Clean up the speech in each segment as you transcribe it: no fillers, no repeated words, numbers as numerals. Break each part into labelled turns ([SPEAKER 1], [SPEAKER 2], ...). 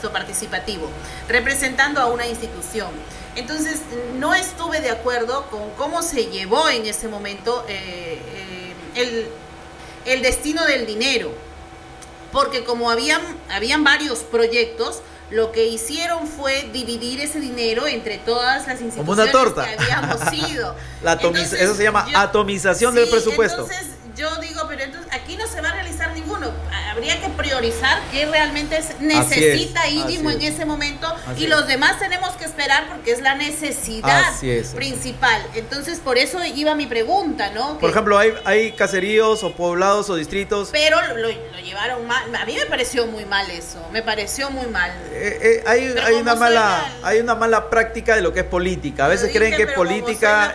[SPEAKER 1] participativo, representando a una institución. Entonces, no estuve de acuerdo con cómo se llevó en ese momento el destino del dinero, porque como habían varios proyectos, lo que hicieron fue dividir ese dinero entre todas las instituciones
[SPEAKER 2] como una torta
[SPEAKER 1] que habíamos ido.
[SPEAKER 2] Entonces, eso se llama atomización del presupuesto.
[SPEAKER 1] Entonces yo digo, pero entonces aquí no se va a realizar ninguno. Habría que priorizar qué realmente necesita IDIMO en ese momento, y los demás tenemos que esperar porque es la necesidad principal. Entonces, por eso iba mi pregunta, ¿no?
[SPEAKER 2] Por ejemplo, hay caseríos o poblados o distritos.
[SPEAKER 1] Pero lo llevaron mal. A mí me pareció muy mal eso. Me pareció muy mal.
[SPEAKER 2] Hay una mala práctica de lo que es política. A veces creen que política.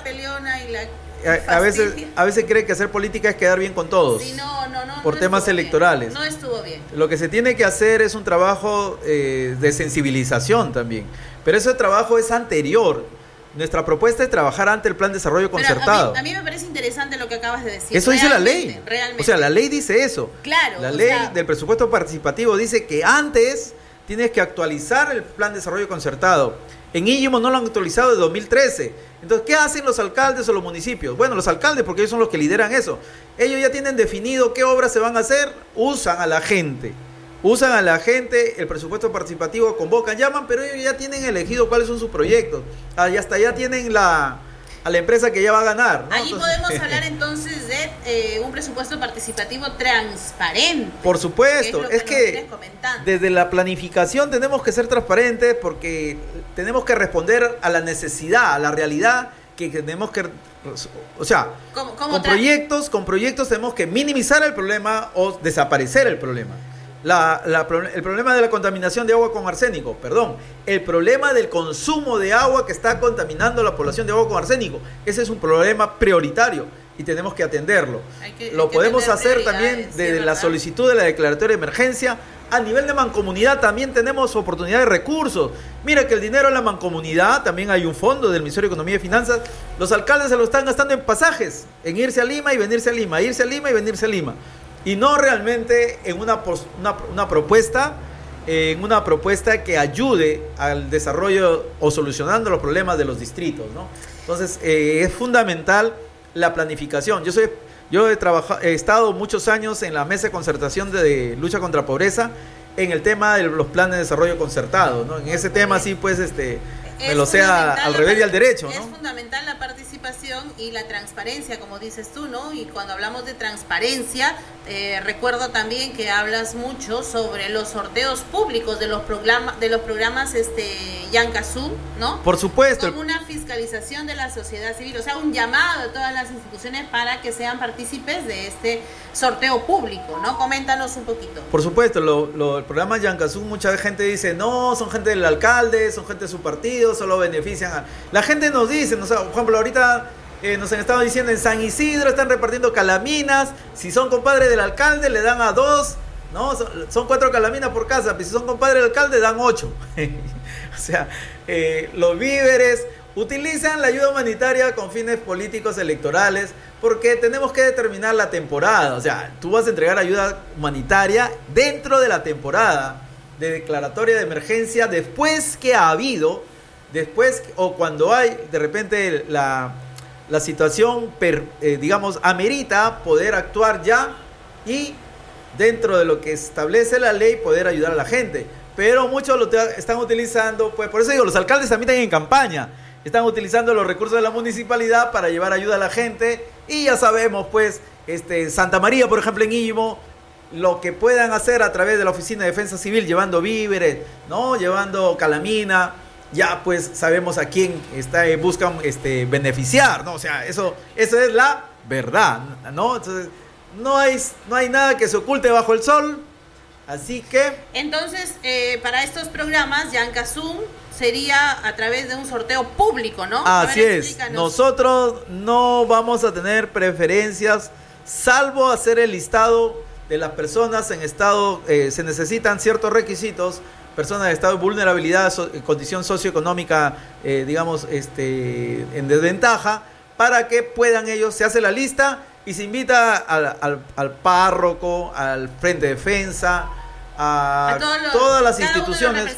[SPEAKER 2] A veces creen que hacer política es quedar bien con todos.
[SPEAKER 1] Sí, no,
[SPEAKER 2] por temas electorales.
[SPEAKER 1] No estuvo bien.
[SPEAKER 2] Lo que se tiene que hacer es un trabajo de sensibilización también. Pero ese trabajo es anterior. Nuestra propuesta es trabajar ante el Plan de Desarrollo Concertado.
[SPEAKER 1] A mí me parece interesante lo que acabas de decir.
[SPEAKER 2] Eso dice la ley.
[SPEAKER 1] Realmente.
[SPEAKER 2] O sea, la ley dice eso.
[SPEAKER 1] Claro.
[SPEAKER 2] La ley del presupuesto participativo dice que antes tienes que actualizar el Plan de Desarrollo Concertado. En IDIMO no lo han actualizado desde 2013. Entonces, ¿qué hacen los alcaldes o los municipios? Bueno, los alcaldes, porque ellos son los que lideran eso. Ellos ya tienen definido qué obras se van a hacer, usan a la gente, el presupuesto participativo, convocan, llaman, pero ellos ya tienen elegido cuáles son sus proyectos. Y hasta ya tienen a la empresa que ya va a ganar, ¿no?
[SPEAKER 1] Allí podemos hablar entonces de un presupuesto participativo transparente.
[SPEAKER 2] Por supuesto, es que desde la planificación tenemos que ser transparentes porque tenemos que responder a la necesidad, a la realidad que tenemos que, o sea, con proyectos tenemos que minimizar el problema o desaparecer el problema. El problema de la contaminación de agua con arsénico, el problema del consumo de agua que está contaminando a la población de agua con arsénico, ese es un problema prioritario y tenemos que atenderlo. Lo podemos hacer también desde la solicitud de la declaratoria de emergencia. A nivel de mancomunidad también tenemos oportunidad de recursos. Mira que el dinero en la mancomunidad, también hay un fondo del Ministerio de Economía y Finanzas. Los alcaldes se lo están gastando en pasajes, en irse a Lima y venirse a Lima, irse a Lima y venirse a Lima. Y no realmente en una propuesta que ayude al desarrollo o solucionando los problemas de los distritos, ¿no? Entonces, es fundamental la planificación. Yo he estado muchos años en la mesa de concertación de lucha contra pobreza en el tema de los planes de desarrollo concertado, ¿no? En ese tema sí, pues, me lo sea al revés y al derecho, ¿no?
[SPEAKER 1] Es fundamental la participación y la transparencia, como dices tú, ¿no? Y cuando hablamos de transparencia, recuerdo también que hablas mucho sobre los sorteos públicos de los programas Yancasum, ¿no?
[SPEAKER 2] Por supuesto.
[SPEAKER 1] Como una fiscalización de la sociedad civil, o sea, un llamado a todas las instituciones para que sean partícipes de este sorteo público, ¿no? Coméntanos un poquito.
[SPEAKER 2] Por supuesto, el programa Yancasum, mucha gente dice, no, son gente del alcalde, son gente de su partido, solo benefician a... La gente nos dice, por ejemplo, ahorita nos han estado diciendo en San Isidro están repartiendo calaminas, si son compadres del alcalde le dan a 2, ¿no? Son 4 calaminas por casa, pero si son compadres del alcalde dan 8. O sea, los víveres utilizan la ayuda humanitaria con fines políticos electorales porque tenemos que determinar la temporada. O sea, tú vas a entregar ayuda humanitaria dentro de la temporada de declaratoria de emergencia después o cuando hay de repente la situación, digamos, amerita poder actuar ya y dentro de lo que establece la ley poder ayudar a la gente. Pero muchos lo están utilizando, pues por eso digo, los alcaldes también están en campaña, están utilizando los recursos de la municipalidad para llevar ayuda a la gente y ya sabemos, pues, Santa María, por ejemplo, en IDIMO, lo que puedan hacer a través de la Oficina de Defensa Civil, llevando víveres, ¿no? Llevando calamina, ya pues sabemos a quién buscan beneficiar, ¿no? O sea, eso es la verdad, ¿no? Entonces, no hay nada que se oculte bajo el sol, así que...
[SPEAKER 1] Entonces, para estos programas, Yancasum sería a través de un sorteo público, ¿no?
[SPEAKER 2] Así es, nosotros no vamos a tener preferencias, salvo hacer el listado de las personas en estado, se necesitan ciertos requisitos, personas en estado de vulnerabilidad, condición socioeconómica, digamos, en desventaja, para que puedan ellos, se hace la lista y se invita al párroco, al Frente de Defensa, a todas las instituciones